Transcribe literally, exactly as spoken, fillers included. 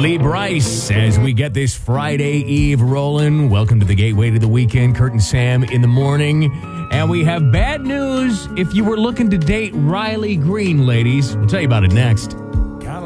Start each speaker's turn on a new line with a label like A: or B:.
A: Lee Brice, as we get this Friday Eve rolling. Welcome to the Gateway to the Weekend. Kurt and Sam in the morning. And we have bad news if you were looking to date Riley Green, ladies. We'll tell you about it next.